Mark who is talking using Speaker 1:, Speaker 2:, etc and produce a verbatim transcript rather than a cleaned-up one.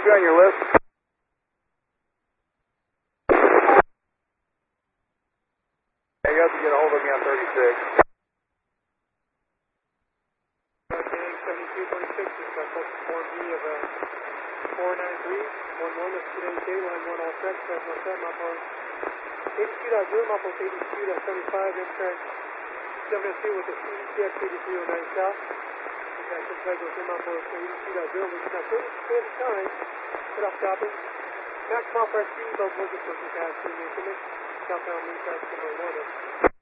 Speaker 1: be on your list. Yeah, you have to get a hold of me on thirty-six.
Speaker 2: Okay, seventy-two twenty-six is my postal form B of a four nine three one one of today's day, line one all set, seven one seven, my post eighty-two dot zero, my post eighty-two dot seventy-five, Amtrak seven oh two with the C T X eighty-three oh nine south. Contact Federal to my post eighty-two dot zero, which is not thirty time, put off stopping. Max mile press speed, low voltage for capacity maintenance, southbound main traffic number one.